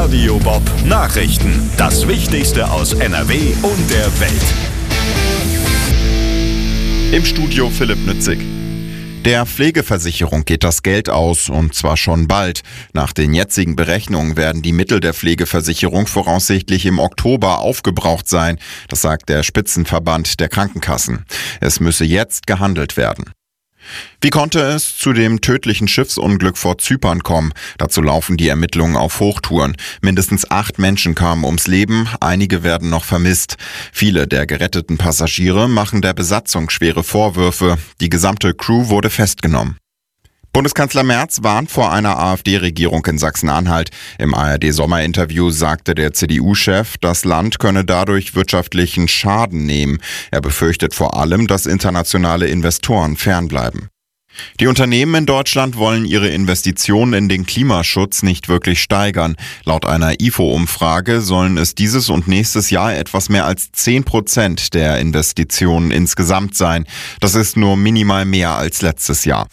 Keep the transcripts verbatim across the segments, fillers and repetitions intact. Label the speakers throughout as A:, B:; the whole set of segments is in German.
A: Radio Bob Nachrichten. Das Wichtigste aus N R W und der Welt.
B: Im Studio Philipp Nützig. Der Pflegeversicherung geht das Geld aus, und zwar schon bald. Nach den jetzigen Berechnungen werden die Mittel der Pflegeversicherung voraussichtlich im Oktober aufgebraucht sein. Das sagt der Spitzenverband der Krankenkassen. Es müsse jetzt gehandelt werden. Wie konnte es zu dem tödlichen Schiffsunglück vor Zypern kommen? Dazu laufen die Ermittlungen auf Hochtouren. Mindestens acht Menschen kamen ums Leben, einige werden noch vermisst. Viele der geretteten Passagiere machen der Besatzung schwere Vorwürfe. Die gesamte Crew wurde festgenommen. Bundeskanzler Merz warnt vor einer AfD-Regierung in Sachsen-Anhalt. Im A R D-Sommerinterview sagte der C D U-Chef, das Land könne dadurch wirtschaftlichen Schaden nehmen. Er befürchtet vor allem, dass internationale Investoren fernbleiben. Die Unternehmen in Deutschland wollen ihre Investitionen in den Klimaschutz nicht wirklich steigern. Laut einer I F O-Umfrage sollen es dieses und nächstes Jahr etwas mehr als zehn Prozent der Investitionen insgesamt sein. Das ist nur minimal mehr als letztes Jahr.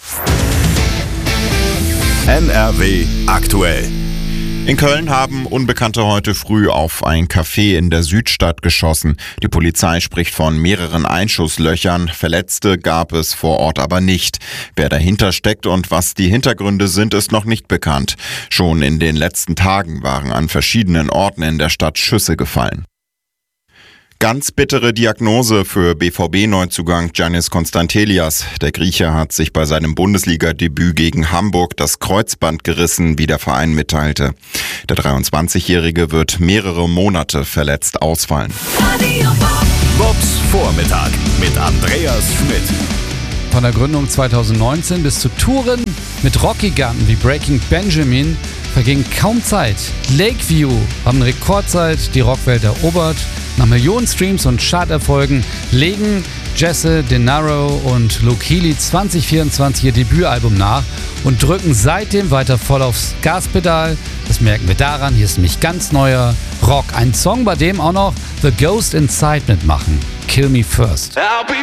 A: N R W aktuell.
B: In Köln haben Unbekannte heute früh auf ein Café in der Südstadt geschossen. Die Polizei spricht von mehreren Einschusslöchern. Verletzte gab es vor Ort aber nicht. Wer dahinter steckt und was die Hintergründe sind, ist noch nicht bekannt. Schon in den letzten Tagen waren an verschiedenen Orten in der Stadt Schüsse gefallen. Ganz bittere Diagnose für B V B-Neuzugang Giannis Konstantelias. Der Grieche hat sich bei seinem Bundesliga-Debüt gegen Hamburg das Kreuzband gerissen, wie der Verein mitteilte. Der dreiundzwanzigjährige wird mehrere Monate verletzt ausfallen.
A: Bobs Vormittag mit Andreas Schmidt.
C: Von der Gründung zweitausendneunzehn bis zu Touren mit Rockgiganten wie Breaking Benjamin verging kaum Zeit. Lakeview haben Rekordzeit die Rockwelt erobert. Nach Millionen Streams und Charterfolgen legen Jesse DeNaro und Luke Healy zwanzig vierundzwanzig ihr Debütalbum nach und drücken seitdem weiter voll aufs Gaspedal. Das merken wir daran, hier ist nämlich ganz neuer Rock. Ein Song, bei dem auch noch The Ghost Inside mitmachen. Kill Me First.